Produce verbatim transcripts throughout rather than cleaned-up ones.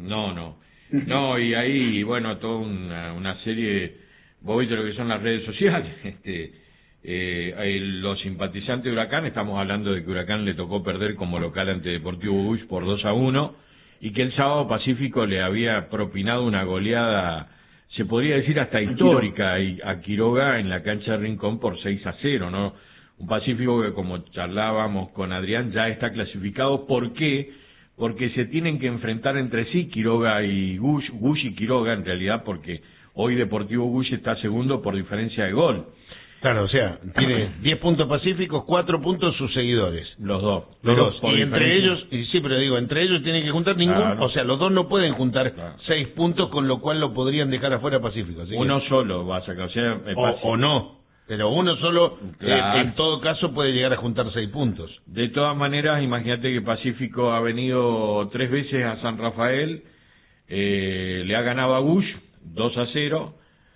No, no. No, y ahí, bueno, toda una, una serie, vos viste lo que son las redes sociales, este, eh, el, los simpatizantes de Huracán, estamos hablando de que Huracán le tocó perder como local ante Deportivo Bush por dos a uno, y que el sábado Pacífico le había propinado una goleada, se podría decir hasta histórica, a Quiroga en la cancha de Rincón por seis a cero, ¿no? Un Pacífico que, como charlábamos con Adrián, ya está clasificado. ¿Por qué? Porque se tienen que enfrentar entre sí Quiroga y Gush, Gush y Quiroga en realidad, porque hoy Deportivo Gush está segundo por diferencia de gol. Claro, o sea, tiene diez puntos Pacíficos, cuatro puntos sus seguidores. Los dos. Los dos. Y entre ellos, y sí, pero digo, entre ellos tienen que juntar ningún, claro. O sea, los dos no pueden juntar claro. seis puntos, con lo cual lo podrían dejar afuera Pacífico. Así uno que... solo va a sacar, o sea... O, o no. Pero uno solo, claro. eh, en todo caso, puede llegar a juntar seis puntos. De todas maneras, imagínate que Pacífico ha venido tres veces a San Rafael, eh, le ha ganado a Bush, dos a cero,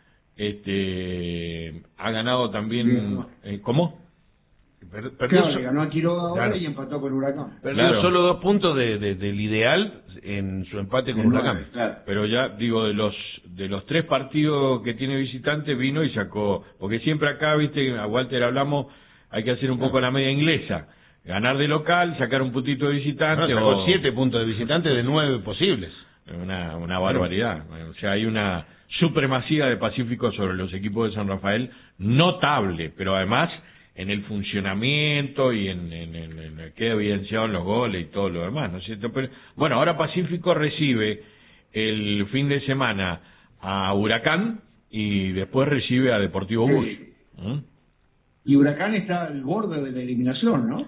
este, ha ganado también... Eh, ¿Cómo? Per, perdió, claro, le ganó a Quiroga ahora claro. y empató con Huracán. Perdió claro. solo dos puntos de, de, del ideal en su empate con Huracán. Nueve, claro. Pero ya, digo, de los de los tres partidos que tiene visitante, vino y sacó... Porque siempre acá, viste, a Walter hablamos, hay que hacer un poco la media inglesa. Ganar de local, sacar un puntito de visitante... No, sacó o... siete puntos de visitante de nueve posibles. Una, una barbaridad. O sea, hay una supremacía de Pacífico sobre los equipos de San Rafael notable, pero además... en el funcionamiento y en, en, en, en queda evidenciado en los goles y todo lo demás, ¿no es cierto? Pero, bueno, ahora Pacífico recibe el fin de semana a Huracán y después recibe a Deportivo Bush. Sí. ¿Mm? Y Huracán está al borde de la eliminación, ¿no?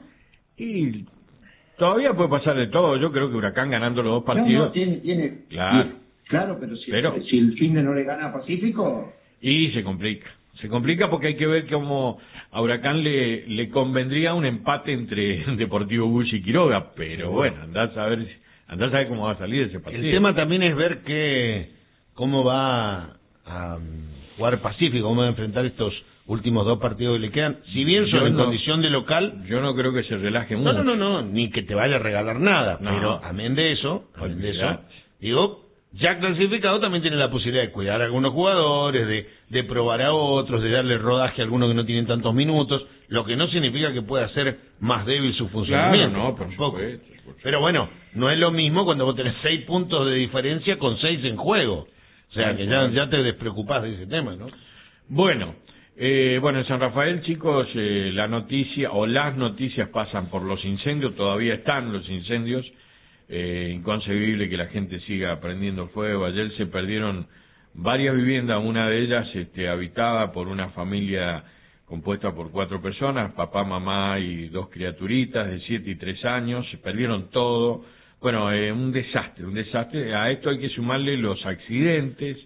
Y todavía puede pasar de todo. Yo creo que Huracán ganando los dos partidos... No, no, tiene... tiene claro, tiene, claro pero, si, pero si el fin de no le gana a Pacífico... Y se complica. Se complica porque hay que ver cómo a Huracán le, le convendría un empate entre Deportivo Bush y Quiroga, pero bueno, andás a ver, andás a ver cómo va a salir ese partido. El tema también es ver que cómo va a jugar Pacífico, cómo va a enfrentar estos últimos dos partidos que le quedan. Si bien son yo en no, condición de local... Yo no creo que se relaje mucho. No, no, no, no, ni que te vaya a regalar nada, no. Pero amén de eso, amén de eso, digo... Ya clasificado también tiene la posibilidad de cuidar a algunos jugadores, de, de probar a otros, de darle rodaje a algunos que no tienen tantos minutos, lo que no significa que pueda ser más débil su funcionamiento. Claro, no, por tampoco. Supuesto, por supuesto. Pero bueno, no es lo mismo cuando vos tenés seis puntos de diferencia con seis en juego. O sea, sí, que ya, ya te despreocupás de ese tema, ¿no? Bueno, eh, bueno, en San Rafael, chicos, eh, la noticia o las noticias pasan por los incendios, todavía están los incendios. Eh, inconcebible que la gente siga prendiendo fuego. Ayer se perdieron varias viviendas, una de ellas este, habitada por una familia compuesta por cuatro personas, papá, mamá y dos criaturitas de siete y tres años, se perdieron todo. Bueno, eh, un desastre, un desastre. A esto hay que sumarle los accidentes.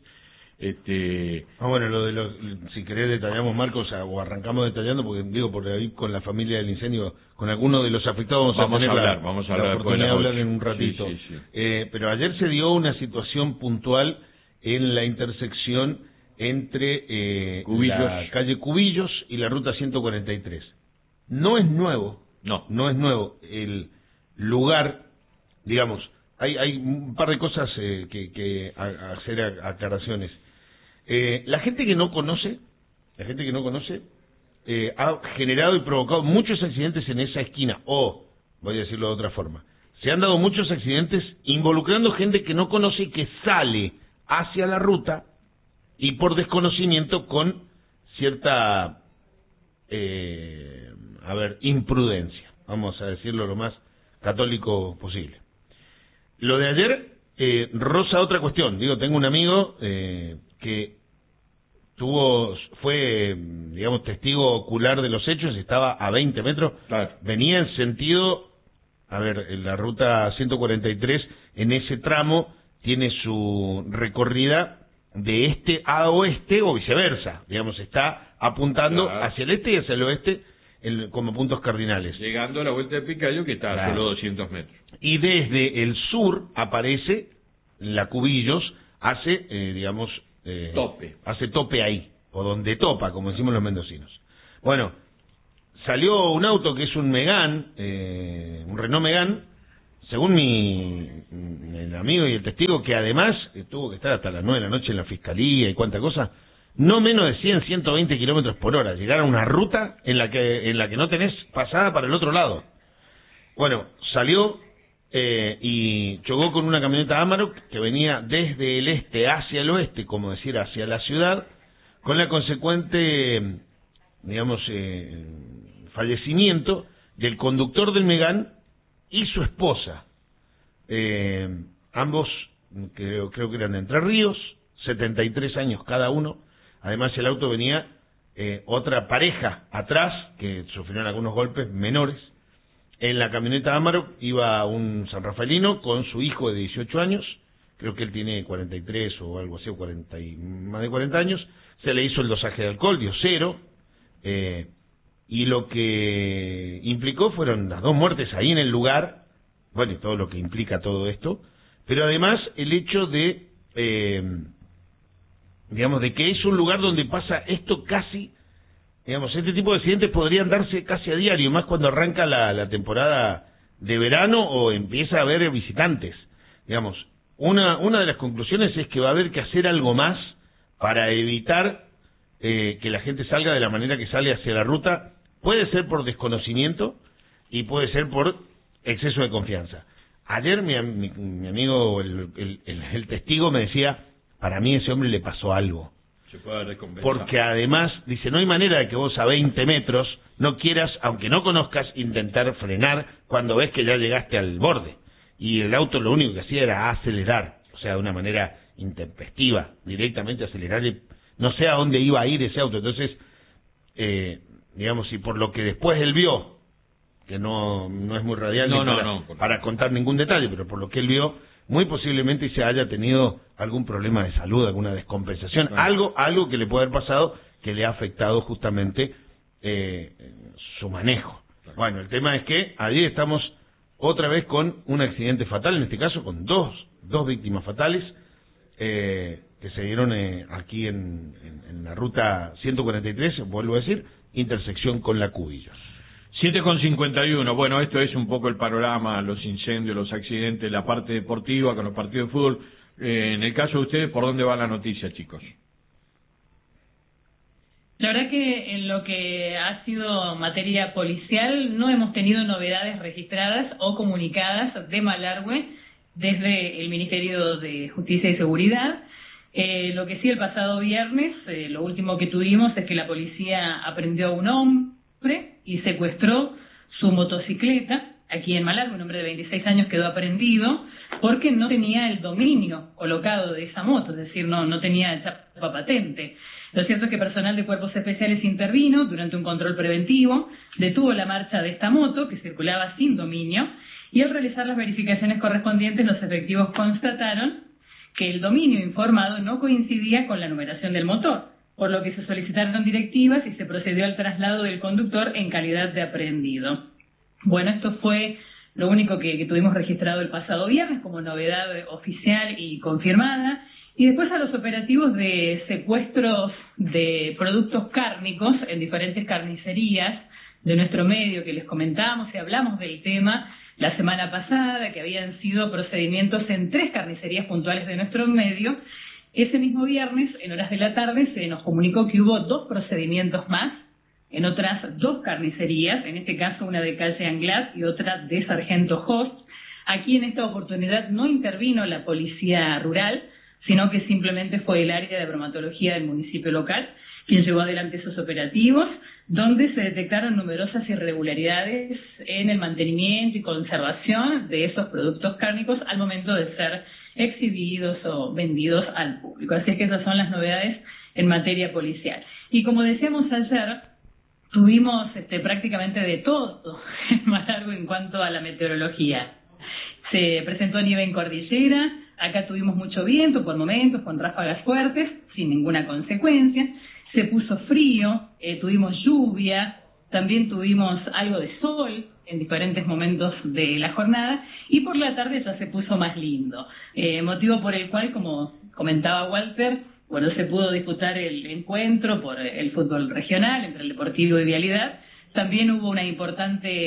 Este... Ah, bueno, lo de los, si querés detallamos, Marcos, o arrancamos detallando, porque digo, por ahí con la familia del incendio, con alguno de los afectados vamos, vamos a tener a hablar, la, vamos a la hablar oportunidad de, de hablar en un ratito. Sí, sí, sí. Eh, pero ayer se dio una situación puntual en la intersección entre eh, la calle Cubillos y la ruta ciento cuarenta y tres. No es nuevo, no, no es nuevo el lugar, digamos, hay, hay un par de cosas eh, que, que a, a hacer aclaraciones. Eh, la gente que no conoce, la gente que no conoce, eh, ha generado y provocado muchos accidentes en esa esquina, o, voy a decirlo de otra forma, se han dado muchos accidentes involucrando gente que no conoce y que sale hacia la ruta y por desconocimiento con cierta, eh, a ver, imprudencia, vamos a decirlo lo más católico posible. Lo de ayer eh, roza otra cuestión. Digo, tengo un amigo eh, que tuvo, fue, digamos, testigo ocular de los hechos, estaba a veinte metros, claro. Venía en sentido, a ver, en la ruta ciento cuarenta y tres, en ese tramo, tiene su recorrida de este a oeste o viceversa, digamos, está apuntando claro. hacia el este y hacia el oeste el, como puntos cardinales. Llegando a la vuelta de Picayo, que está claro. a solo doscientos metros. Y desde el sur aparece la Cubillos, hace, eh, digamos, eh, tope. Hace tope ahí, o donde topa, como decimos los mendocinos. Bueno, salió un auto que es un Megane, eh, un Renault Megane, según mi el amigo y el testigo, que además tuvo que estar hasta las nueve de la noche en la fiscalía y cuánta cosa, no menos de cien, ciento veinte kilómetros por hora, llegar a una ruta en la que en la que no tenés pasada para el otro lado. Bueno, salió eh, y chocó con una camioneta Amarok que venía desde el este hacia el oeste, como decir, hacia la ciudad, con la consecuente, digamos, eh, fallecimiento del conductor del Megán y su esposa. Eh, ambos, creo, creo que eran de Entre Ríos, setenta y tres años cada uno. Además, el auto venía eh, otra pareja atrás, que sufrieron algunos golpes menores. En la camioneta Amarok iba un sanrafaelino con su hijo de dieciocho años, creo que él tiene cuarenta y tres o algo así, o cuarenta y, más de cuarenta años. Se le hizo el dosaje de alcohol, dio cero, eh, y lo que implicó fueron las dos muertes ahí en el lugar, bueno, y todo lo que implica todo esto, pero además el hecho de, eh, digamos, de que es un lugar donde pasa esto casi, digamos, este tipo de accidentes podrían darse casi a diario, más cuando arranca la, la temporada de verano o empieza a haber visitantes. Digamos, una, una de las conclusiones es que va a haber que hacer algo más para evitar eh, que la gente salga de la manera que sale hacia la ruta. Puede ser por desconocimiento y puede ser por exceso de confianza. Ayer mi, mi, mi amigo, el, el, el, el testigo, me decía, para mí ese hombre le pasó algo. Se puede recompensar. Porque además, dice, no hay manera de que vos a veinte metros no quieras, aunque no conozcas, intentar frenar cuando ves que ya llegaste al borde. Y el auto lo único que hacía era acelerar, o sea, de una manera intempestiva, directamente acelerar, y no sé a dónde iba a ir ese auto. Entonces, eh, digamos, y por lo que después él vio, que no, no es muy radial no, no, para, no, para contar ningún detalle, pero por lo que él vio, muy posiblemente se haya tenido algún problema de salud, alguna descompensación, bueno. algo algo que le puede haber pasado que le ha afectado justamente eh, su manejo. Bueno, el tema es que allí estamos otra vez con un accidente fatal, en este caso con dos, dos víctimas fatales, eh, que se dieron eh, aquí en, en, en la ruta ciento cuarenta y tres, vuelvo a decir, intersección con la Cubillos. siete con cincuenta y uno, bueno, esto es un poco el panorama, los incendios, los accidentes, la parte deportiva con los partidos de fútbol. Eh, en el caso de ustedes, ¿por dónde va la noticia, chicos? La verdad que en lo que ha sido materia policial no hemos tenido novedades registradas o comunicadas de Malargüe desde el Ministerio de Justicia y Seguridad. Eh, lo que sí, el pasado viernes, eh, lo último que tuvimos es que la policía aprendió a un hombre y secuestró su motocicleta aquí en Malargüe. Un hombre de veintiséis años quedó aprehendido porque no tenía el dominio colocado de esa moto, es decir, no, no tenía chapa patente. Lo cierto es que personal de cuerpos especiales intervino durante un control preventivo, detuvo la marcha de esta moto que circulaba sin dominio y al realizar las verificaciones correspondientes los efectivos constataron que el dominio informado no coincidía con la numeración del motor, por lo que se solicitaron directivas y se procedió al traslado del conductor en calidad de aprehendido. Bueno, esto fue lo único que, que tuvimos registrado el pasado viernes como novedad oficial y confirmada. Y después a los operativos de secuestros de productos cárnicos en diferentes carnicerías de nuestro medio que les comentamos y hablamos del tema la semana pasada, que habían sido procedimientos en tres carnicerías puntuales de nuestro medio. Ese mismo viernes, en horas de la tarde, se nos comunicó que hubo dos procedimientos más en otras dos carnicerías, en este caso una de Calle Anglás y otra de Sargento Host. Aquí en esta oportunidad no intervino la policía rural, sino que simplemente fue el área de bromatología del municipio local quien llevó adelante esos operativos, donde se detectaron numerosas irregularidades en el mantenimiento y conservación de esos productos cárnicos al momento de ser exhibidos o vendidos al público. Así es que esas son las novedades en materia policial. Y como decíamos ayer, tuvimos este, prácticamente de todo en Malargüe en cuanto a la meteorología. Se presentó nieve en cordillera, acá tuvimos mucho viento por momentos, con ráfagas fuertes, sin ninguna consecuencia. Se puso frío, eh, tuvimos lluvia, también tuvimos algo de sol en diferentes momentos de la jornada, y por la tarde ya se puso más lindo, eh, motivo por el cual, como comentaba Walter, bueno, se pudo disputar el encuentro por el fútbol regional entre el Deportivo y Vialidad. También hubo una importante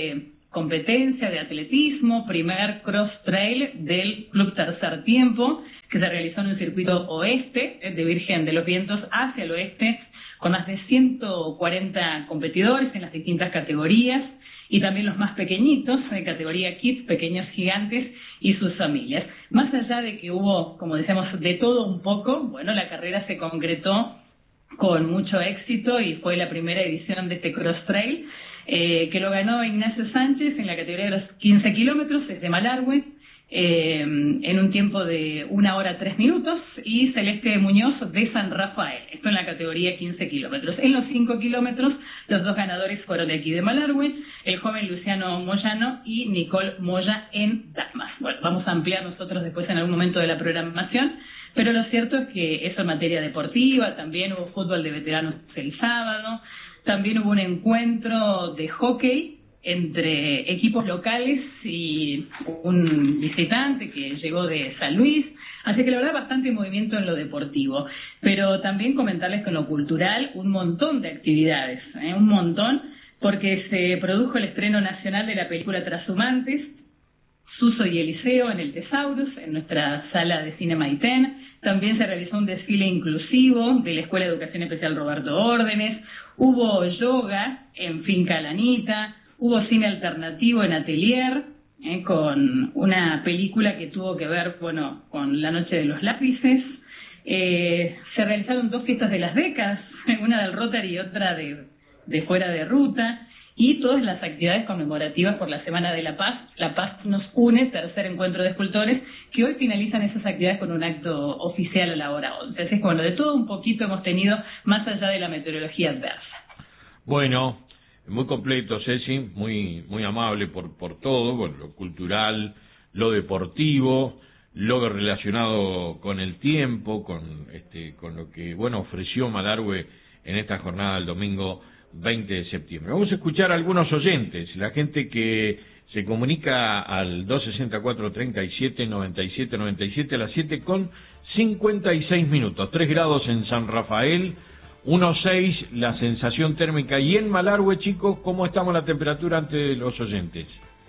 competencia de atletismo, primer cross trail del Club Tercer Tiempo, que se realizó en un circuito oeste de Virgen de los Vientos hacia el oeste, con más de ciento cuarenta competidores en las distintas categorías, y también los más pequeñitos, de categoría Kids, pequeños gigantes y sus familias. Más allá de que hubo, como decíamos, de todo un poco, bueno, la carrera se concretó con mucho éxito y fue la primera edición de este cross trail, eh, que lo ganó Ignacio Sánchez en la categoría de los quince kilómetros desde Malargüe, eh, en un tiempo de una hora tres minutos, y Celeste Muñoz de San Rafael, esto en la categoría quince kilómetros. En los cinco kilómetros, los dos ganadores fueron de aquí de Malargüe, el joven Luciano Moyano y Nicole Moya en Damas. Bueno, vamos a ampliar nosotros después en algún momento de la programación, pero lo cierto es que eso en materia deportiva. También hubo fútbol de veteranos el sábado, también hubo un encuentro de hockey entre equipos locales y un visitante que llegó de San Luis, así que la verdad bastante movimiento en lo deportivo, pero también comentarles que en lo cultural un montón de actividades, ¿eh? un montón, porque se produjo el estreno nacional de la película Trashumantes, Suso y Eliseo en el Tesaurus, en nuestra sala de cine Maitén. También se realizó un desfile inclusivo de la Escuela de Educación Especial Roberto Órdenes, hubo yoga en Finca Lanita, hubo cine alternativo en Atelier, eh, con una película que tuvo que ver, bueno, con La Noche de los Lápices. Eh, se realizaron dos fiestas de las décadas, una del Rotary y otra de, de Fuera de Ruta, y todas las actividades conmemorativas por la Semana de la Paz. La Paz nos une, tercer encuentro de escultores, que hoy finalizan esas actividades con un acto oficial a la hora once. Así que, bueno, de todo un poquito hemos tenido, más allá de la meteorología adversa. Bueno, muy completo, Ceci, muy muy amable por por todo, bueno, lo cultural, lo deportivo, lo relacionado con el tiempo, con este con lo que, bueno, ofreció Malargüe en esta jornada del domingo veinte de septiembre. Vamos a escuchar a algunos oyentes, la gente que se comunica al dos sesenta y cuatro, treinta y siete, noventa y siete, noventa y siete, a las siete con cincuenta y seis minutos, tres grados en San Rafael, uno coma seis la sensación térmica. Y en Malargüe, chicos, ¿cómo estamos la temperatura ante los oyentes?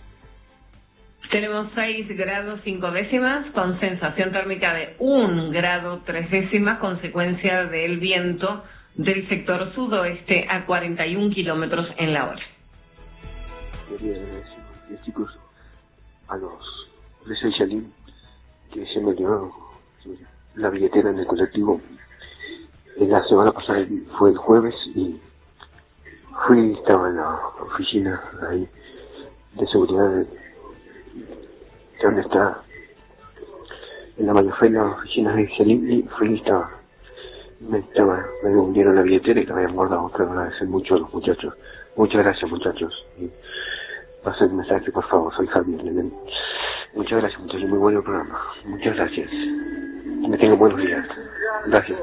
Tenemos seis grados cinco décimas, con sensación térmica de un grado tres décimas, consecuencia del viento del sector sudoeste a cuarenta y un kilómetros en la hora. Quería agradecer, chicos, a los de Seychalín, que se me olvidó la billetera en el colectivo. La semana pasada fue el jueves y fui, estaba en la oficina ahí de seguridad de, de donde está en la mayor fe la oficina de Seychalín, y fui, estaba me estaba me devolvieron la billetera y la habían guardado. Quiero agradecer mucho a los muchachos, muchas gracias, muchachos, y pasen el mensaje, por favor. Soy Javier Lenin. Muchas gracias, muchachos, muy bueno el programa, muchas gracias, me tengan buenos días, gracias.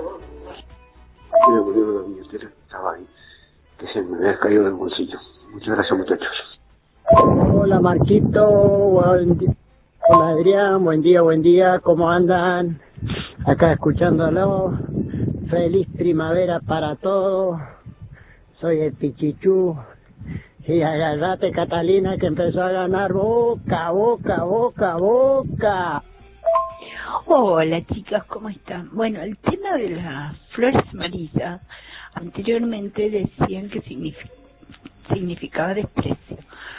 Me devolvieron la billetera, estaba ahí, que se me había caído del bolsillo. Muchas gracias, muchachos. Hola, Marquito, buen día. Hola, Adrián, buen día, buen día, ¿cómo andan? Acá escuchándolo. Feliz primavera para todos. Soy el Pichichú. Y agarrate, Catalina, que empezó a ganar. Boca, Boca, Boca, Boca. Hola, chicas, ¿cómo están? Bueno, el tema de las flores amarillas, anteriormente decían que signific- significaba desprecio.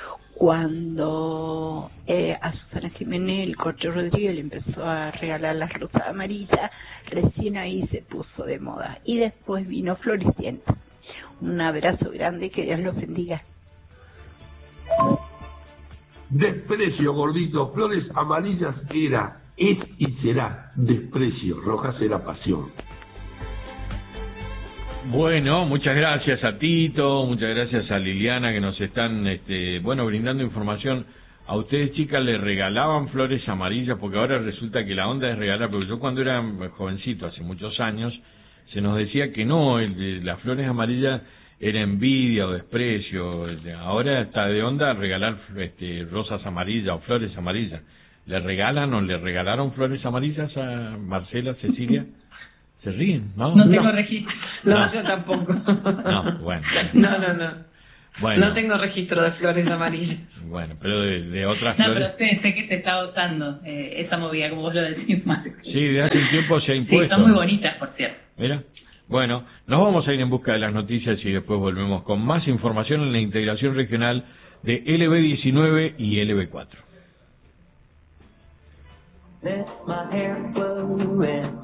Cuando eh, a Susana Jiménez, el Corcho Rodríguez, le empezó a regalar las rosas amarillas, recién ahí se puso de moda. Y después vino Floricienta. Un abrazo grande, que Dios los bendiga. Desprecio, gordito. Flores amarillas era, es y será desprecio. Rojas era pasión. Bueno, muchas gracias a Tito, muchas gracias a Liliana, que nos están, este, bueno, brindando información. A ustedes, chicas, les regalaban flores amarillas, porque ahora resulta que la onda es regalar, pero yo cuando era jovencito, hace muchos años, se nos decía que no, el de las flores amarillas era envidia o desprecio. Ahora está de onda regalar este, rosas amarillas o flores amarillas. ¿Le regalan o le regalaron flores amarillas a Marcela, Cecilia? ¿Se ríen? No, no tengo registro. No, no, yo tampoco. No, bueno. No, no, no. Bueno. No tengo registro de flores amarillas. Bueno, pero de, de otras No, flores... pero sé, sé que se está usando eh, esa movida, como vos lo decís, más. Sí, de hace un tiempo se ha impuesto. Sí, son muy bonitas, por cierto. Mira. Bueno, nos vamos a ir en busca de las noticias y después volvemos con más información en la integración regional de L B diecinueve y L B cuatro. Let my hair blow and